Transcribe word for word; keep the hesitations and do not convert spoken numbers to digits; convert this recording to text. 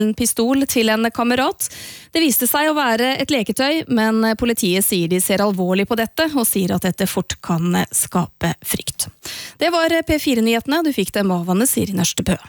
en pistol til en kamerat. Det viste seg å være et leketøy, men politiet sier de ser alvorlig på dette, og sier at dette fort kan skape frykt. Det var P fire-nyhetene, du fikk dem av Anne Siri Nørstebø.